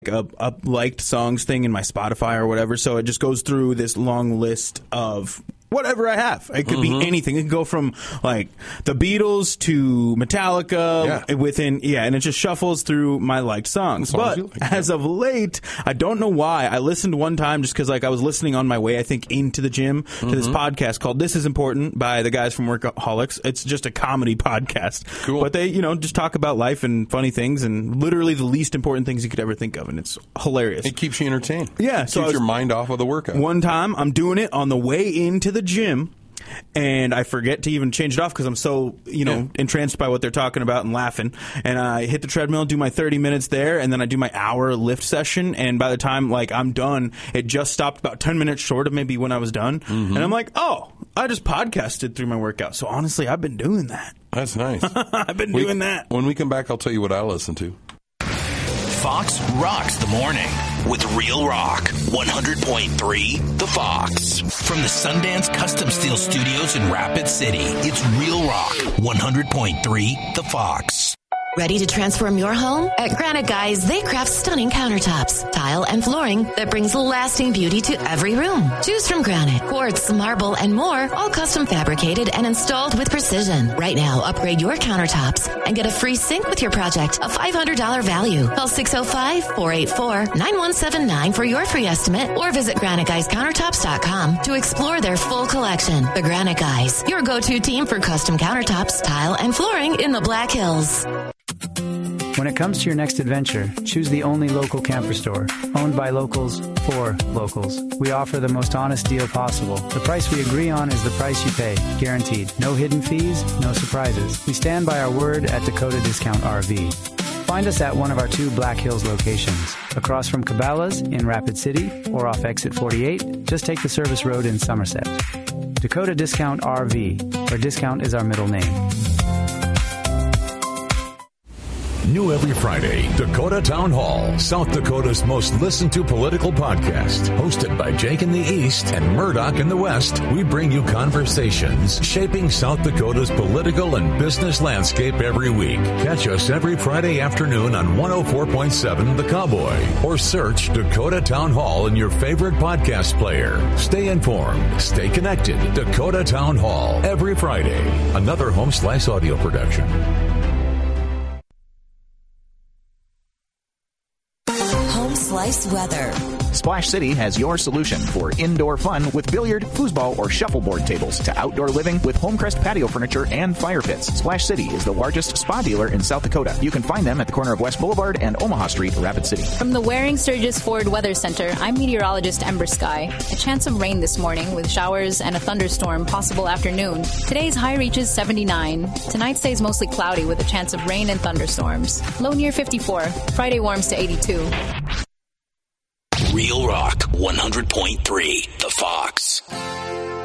a liked songs thing in my Spotify or whatever, so it just goes through this long list of whatever I have. It could be anything. It can go from like the Beatles to Metallica and it just shuffles through my liked songs. But as of late, I don't know why. I listened one time just because like I was listening on my way, I think, into the gym to this podcast called This Is Important by the guys from Workaholics. It's just a comedy podcast. Cool. But they, just talk about life and funny things and literally the least important things you could ever think of. And it's hilarious. It keeps you entertained. Yeah. So keeps your mind off of the workout. One time I'm doing it on the way into the gym, and I forget to even change it off because I'm so, entranced by what they're talking about and laughing. And I hit the treadmill, do my 30 minutes there, and then I do my hour lift session. And by the time I'm done, it just stopped about 10 minutes short of maybe when I was done. And I'm like, oh, I just podcasted through my workout. So honestly, I've been doing that. That's nice. I've been doing that. When we come back, I'll tell you what I listen to. Fox rocks the morning with Real Rock 100.3 The Fox. From the Sundance Custom Steel Studios in Rapid City, it's Real Rock 100.3 The Fox. Ready to transform your home? At Granite Guys, they craft stunning countertops, tile, and flooring that brings lasting beauty to every room. Choose from granite, quartz, marble, and more, all custom fabricated and installed with precision. Right now, upgrade your countertops and get a free sink with your project, a $500 value. Call 605-484-9179 for your free estimate or visit GraniteGuysCountertops.com to explore their full collection. The Granite Guys, your go-to team for custom countertops, tile, and flooring in the Black Hills. When it comes to your next adventure, choose the only local camper store, owned by locals for locals. We offer the most honest deal possible. The price we agree on is the price you pay, guaranteed. No hidden fees, no surprises. We stand by our word at Dakota Discount RV. Find us at one of our 2 Black Hills locations, across from Cabela's in Rapid City or off Exit 48. Just take the service road in Somerset. Dakota Discount RV, where discount is our middle name. New every Friday, Dakota Town Hall, South Dakota's most listened to political podcast. Hosted by Jake in the East and Murdoch in the West, we bring you conversations shaping South Dakota's political and business landscape every week. Catch us every Friday afternoon on 104.7 The Cowboy, or search Dakota Town Hall in your favorite podcast player. Stay informed, stay connected. Dakota Town Hall, every Friday. Another Home Slice audio production. Slice weather. Splash City has your solution for indoor fun with billiard, foosball, or shuffleboard tables to outdoor living with Homecrest patio furniture and fire pits. Splash City is the largest spa dealer in South Dakota. You can find them at the corner of West Boulevard and Omaha Street, Rapid City. From the Waring Sturgis Ford Weather Center, I'm meteorologist Ember Sky. A chance of rain this morning with showers and a thunderstorm possible afternoon. Today's high reaches 79. Tonight stays mostly cloudy with a chance of rain and thunderstorms. Low near 54. Friday warms to 82. Real Rock 100.3 The Fox.